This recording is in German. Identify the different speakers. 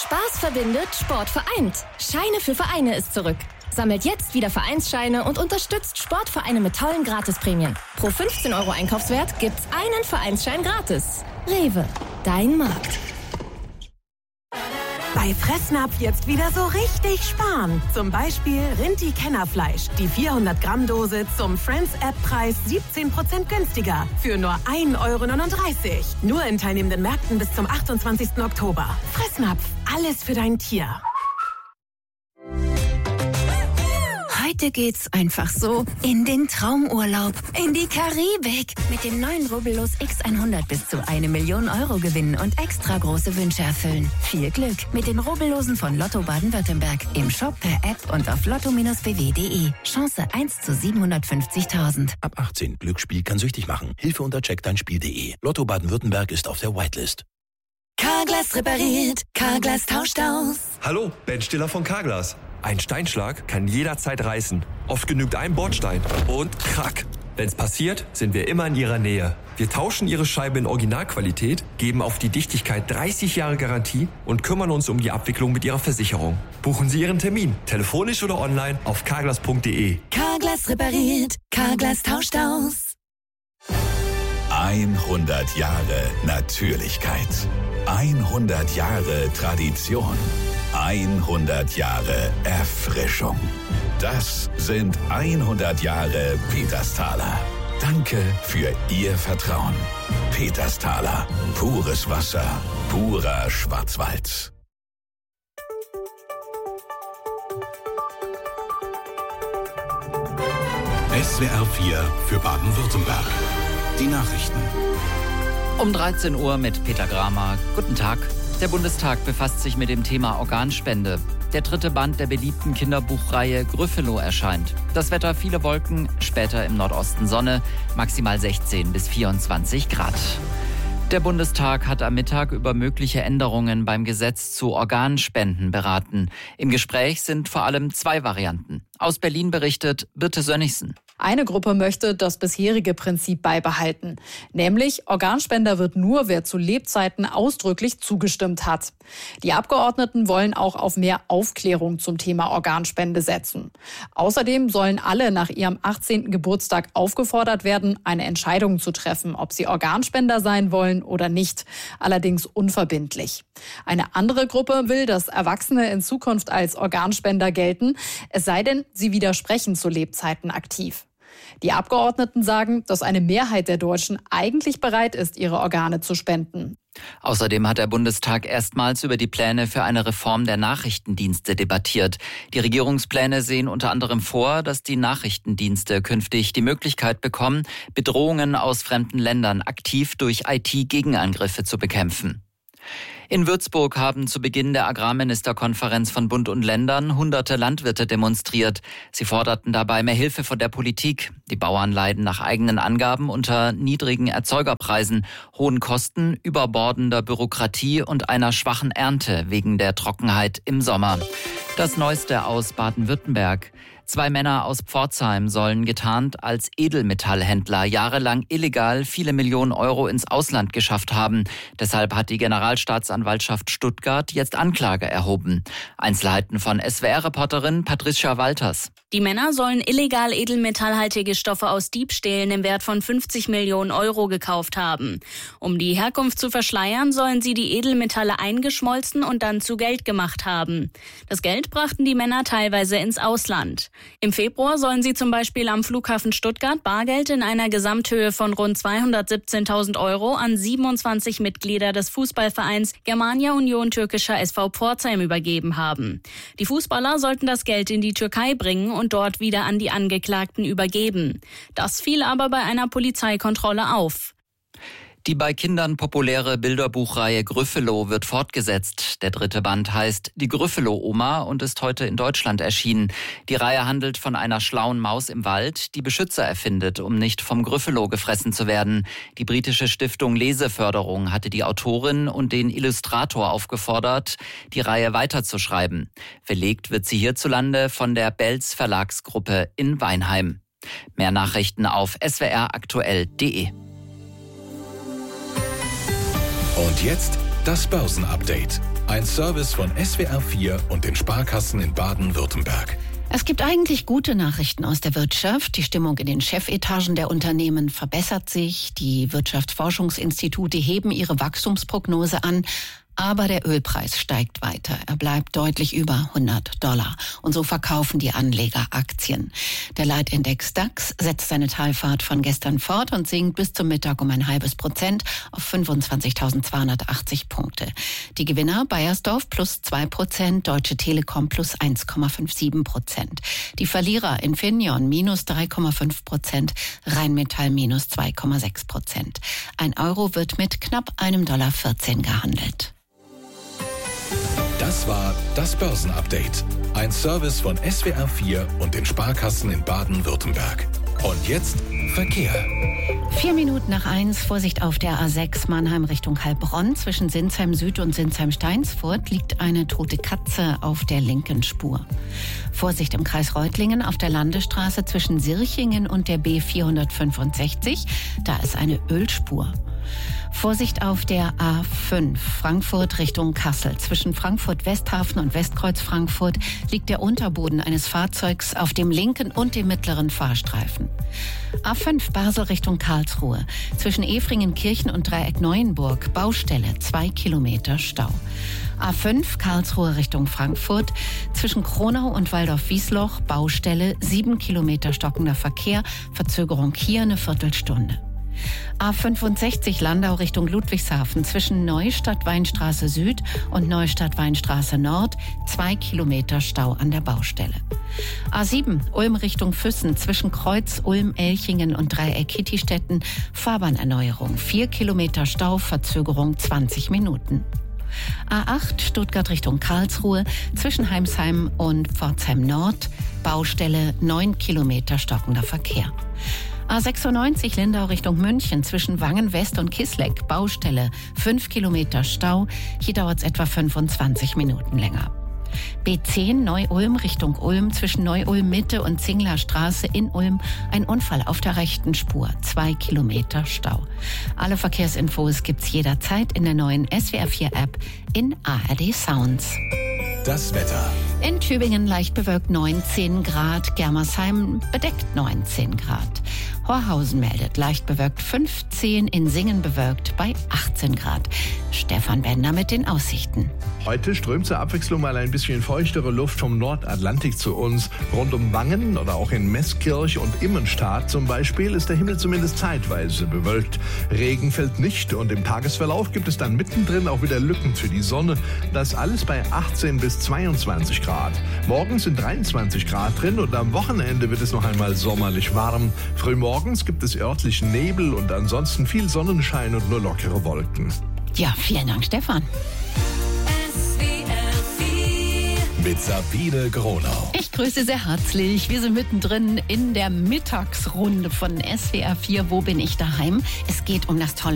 Speaker 1: Spaß verbindet, Sport vereint. Scheine für Vereine ist zurück. Sammelt jetzt wieder Vereinsscheine und unterstützt Sportvereine mit tollen Gratisprämien. Pro 15 € Einkaufswert gibt's einen Vereinsschein gratis. Rewe, dein Markt.
Speaker 2: Bei Fressnapf jetzt wieder so richtig sparen. Zum Beispiel Rinti-Kennerfleisch. Die 400-Gramm-Dose zum Friends-App-Preis 17% günstiger. Für nur 1,39 €. Nur in teilnehmenden Märkten bis zum 28. Oktober. Fressnapf, alles für dein Tier.
Speaker 3: Heute geht's einfach so in den Traumurlaub, in die Karibik. Mit dem neuen Rubbellos X100 bis zu 1 Million € gewinnen und extra große Wünsche erfüllen. Viel Glück mit den Rubbellosen von Lotto Baden-Württemberg. Im Shop, per App und auf lotto-bw.de. Chance 1 zu 750.000.
Speaker 4: Ab 18. Glücksspiel kann süchtig machen. Hilfe unter checkdeinspiel.de. Lotto Baden-Württemberg ist auf der Whitelist.
Speaker 3: Carglass repariert, Carglass tauscht aus.
Speaker 5: Hallo, Ben Stiller von Carglass. Ein Steinschlag kann jederzeit reißen. Oft genügt ein Bordstein und krack. Wenn's passiert, sind wir immer in Ihrer Nähe. Wir tauschen Ihre Scheibe in Originalqualität, geben auf die Dichtigkeit 30 Jahre Garantie und kümmern uns um die Abwicklung mit Ihrer Versicherung. Buchen Sie Ihren Termin, telefonisch oder online auf carglass.de.
Speaker 3: Carglass repariert, Carglass tauscht aus.
Speaker 6: 100 Jahre Natürlichkeit. 100 Jahre Tradition. 100 Jahre Erfrischung. Das sind 100 Jahre Petersthaler. Danke für Ihr Vertrauen. Petersthaler. Pures Wasser. Purer Schwarzwald.
Speaker 7: SWR 4 für Baden-Württemberg. Die Nachrichten.
Speaker 8: Um 13 Uhr mit Peter Gramer. Guten Tag. Der Bundestag befasst sich mit dem Thema Organspende. Der 3. Band der beliebten Kinderbuchreihe Gryffalo erscheint. Das Wetter: viele Wolken, später im Nordosten Sonne, maximal 16 bis 24 Grad. Der Bundestag hat am Mittag über mögliche Änderungen beim Gesetz zu Organspenden beraten. Im Gespräch sind vor allem 2 Varianten. Aus Berlin berichtet Birte Sönnigsen.
Speaker 9: Eine Gruppe möchte das bisherige Prinzip beibehalten. Nämlich, Organspender wird nur, wer zu Lebzeiten ausdrücklich zugestimmt hat. Die Abgeordneten wollen auch auf mehr Aufklärung zum Thema Organspende setzen. Außerdem sollen alle nach ihrem 18. Geburtstag aufgefordert werden, eine Entscheidung zu treffen, ob sie Organspender sein wollen oder nicht. Allerdings unverbindlich. Eine andere Gruppe will, dass Erwachsene in Zukunft als Organspender gelten, es sei denn, sie widersprechen zu Lebzeiten aktiv. Die Abgeordneten sagen, dass eine Mehrheit der Deutschen eigentlich bereit ist, ihre Organe zu spenden.
Speaker 8: Außerdem hat der Bundestag erstmals über die Pläne für eine Reform der Nachrichtendienste debattiert. Die Regierungspläne sehen unter anderem vor, dass die Nachrichtendienste künftig die Möglichkeit bekommen, Bedrohungen aus fremden Ländern aktiv durch IT-Gegenangriffe zu bekämpfen. In Würzburg haben zu Beginn der Agrarministerkonferenz von Bund und Ländern hunderte Landwirte demonstriert. Sie forderten dabei mehr Hilfe von der Politik. Die Bauern leiden nach eigenen Angaben unter niedrigen Erzeugerpreisen, hohen Kosten, überbordender Bürokratie und einer schwachen Ernte wegen der Trockenheit im Sommer. Das Neueste aus Baden-Württemberg. 2 Männer aus Pforzheim sollen getarnt als Edelmetallhändler jahrelang illegal viele Millionen Euro ins Ausland geschafft haben. Deshalb hat die Generalstaatsanwaltschaft Stuttgart jetzt Anklage erhoben. Einzelheiten von SWR-Reporterin Patricia Walters.
Speaker 10: Die Männer sollen illegal edelmetallhaltige Stoffe aus Diebstählen im Wert von 50 Millionen Euro gekauft haben. Um die Herkunft zu verschleiern, sollen sie die Edelmetalle eingeschmolzen und dann zu Geld gemacht haben. Das Geld brachten die Männer teilweise ins Ausland. Im Februar sollen sie zum Beispiel am Flughafen Stuttgart Bargeld in einer Gesamthöhe von rund 217.000 Euro an 27 Mitglieder des Fußballvereins Germania Union Türkischer SV Pforzheim übergeben haben. Die Fußballer sollten das Geld in die Türkei bringen und dort wieder an die Angeklagten übergeben. Das fiel aber bei einer Polizeikontrolle auf.
Speaker 8: Die bei Kindern populäre Bilderbuchreihe Gryffalo wird fortgesetzt. Der 3. Band heißt Die Gryffalo-Oma und ist heute in Deutschland erschienen. Die Reihe handelt von einer schlauen Maus im Wald, die Beschützer erfindet, um nicht vom Gryffalo gefressen zu werden. Die britische Stiftung Leseförderung hatte die Autorin und den Illustrator aufgefordert, die Reihe weiterzuschreiben. Verlegt wird sie hierzulande von der Belz Verlagsgruppe in Weinheim. Mehr Nachrichten auf swraktuell.de.
Speaker 6: Und jetzt
Speaker 7: Das Börsenupdate. Ein Service von SWR4 und den Sparkassen in Baden-Württemberg.
Speaker 3: Es gibt eigentlich gute Nachrichten aus der Wirtschaft. Die Stimmung in den Chefetagen der Unternehmen verbessert sich. Die Wirtschaftsforschungsinstitute heben ihre Wachstumsprognose an. Aber der Ölpreis steigt weiter. Er bleibt deutlich über $100. Und so verkaufen die Anleger Aktien. Der Leitindex DAX setzt seine Talfahrt von gestern fort und sinkt bis zum Mittag um 0,5% auf 25.280 Punkte. Die Gewinner Baiersdorf plus 2%, Deutsche Telekom plus 1,57%. Die Verlierer Infineon minus 3,5%, Rheinmetall minus 2,6%. Ein Euro wird mit knapp $1,14 gehandelt.
Speaker 7: Das war das Börsenupdate. Ein Service von SWR4 und den Sparkassen in Baden-Württemberg. Und jetzt Verkehr.
Speaker 3: 1:04, Vorsicht auf der A6 Mannheim Richtung Heilbronn. Zwischen Sinsheim Süd und Sinsheim Steinsfurt liegt eine tote Katze auf der linken Spur. Vorsicht im Kreis Reutlingen auf der Landesstraße zwischen Sirchingen und der B465. Da ist eine Ölspur. Vorsicht auf der A5 Frankfurt Richtung Kassel. Zwischen Frankfurt-Westhafen und Westkreuz Frankfurt liegt der Unterboden eines Fahrzeugs auf dem linken und dem mittleren Fahrstreifen. A5 Basel Richtung Karlsruhe. Zwischen Efringen-Kirchen und Dreieck-Neuenburg Baustelle, 2 Kilometer Stau. A5 Karlsruhe Richtung Frankfurt. Zwischen Kronau und Waldorf-Wiesloch Baustelle, 7 Kilometer stockender Verkehr. Verzögerung hier eine Viertelstunde. A65 Landau Richtung Ludwigshafen zwischen Neustadt-Weinstraße Süd und Neustadt-Weinstraße Nord 2 Kilometer Stau an der Baustelle. A7 Ulm Richtung Füssen zwischen Kreuz, Ulm, Elchingen und Dreieck-Kittistetten Fahrbahnerneuerung 4 Kilometer Stau, Verzögerung 20 Minuten. A8 Stuttgart Richtung Karlsruhe zwischen Heimsheim und Pforzheim Nord Baustelle 9 Kilometer stockender Verkehr. A96 Lindau Richtung München zwischen Wangen West und Kisleck Baustelle 5 Kilometer Stau. Hier dauert es etwa 25 Minuten länger. B10 Neu-Ulm Richtung Ulm zwischen Neu-Ulm Mitte und Zingler Straße in Ulm ein Unfall auf der rechten Spur, 2 Kilometer Stau. Alle Verkehrsinfos gibt's jederzeit in der neuen SWR4-App in ARD Sounds.
Speaker 7: Das Wetter.
Speaker 3: In Tübingen leicht bewölkt 19 Grad, Germersheim bedeckt 19 Grad. Horhausen meldet leicht bewölkt 15, in Singen bewölkt bei 18 Grad. Stefan Bender mit den Aussichten.
Speaker 11: Heute strömt zur Abwechslung mal ein bisschen feuchtere Luft vom Nordatlantik zu uns. Rund um Wangen oder auch in Meßkirch und Immenstadt zum Beispiel ist der Himmel zumindest zeitweise bewölkt. Regen fällt nicht und im Tagesverlauf gibt es dann mittendrin auch wieder Lücken für die Sonne. Das alles bei 18 bis 22 Grad. Morgen sind 23 Grad drin und am Wochenende wird es noch einmal sommerlich warm. Frühmorgens gibt es örtlich Nebel und ansonsten viel Sonnenschein und nur lockere Wolken.
Speaker 3: Ja, vielen Dank, Stefan.
Speaker 7: Mit Sabine Gronau.
Speaker 3: Ich grüße sehr herzlich. Wir sind mittendrin in der Mittagsrunde von SWR4. Wo bin ich daheim? Es geht um das tolle